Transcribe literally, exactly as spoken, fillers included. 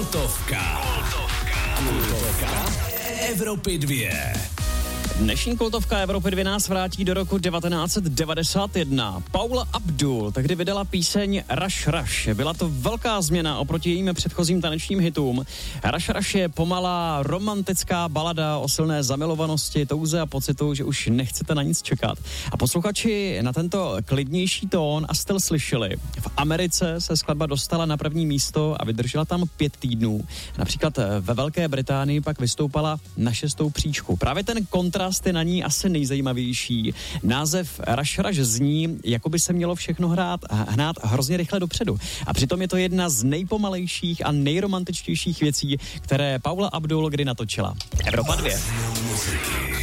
Kultovka. Kultovka Evropy dvě. Dnešní kultovka Evropy dvě nás vrátí do roku devatenáct set devadesát jedna. Paula Abdul tehdy vydala píseň Rush Rush. Byla to velká změna oproti jejím předchozím tanečním hitům. Rush Rush je pomalá romantická balada o silné zamilovanosti, touze a pocitu, že už nechcete na nic čekat. A posluchači na tento klidnější tón a styl slyšeli. V Americe se skladba dostala na první místo a vydržela tam pět týdnů. Například ve Velké Británii pak vystoupala na šestou příčku. Právě ten kontrast je na ní asi nejzajímavější. Název Rush Rush zní, jako by se mělo všechno hrát, hnát hrozně rychle dopředu. A přitom je to jedna z nejpomalejších a nejromantičtějších věcí, které Paula Abdul kdy natočila. Evropa dvě.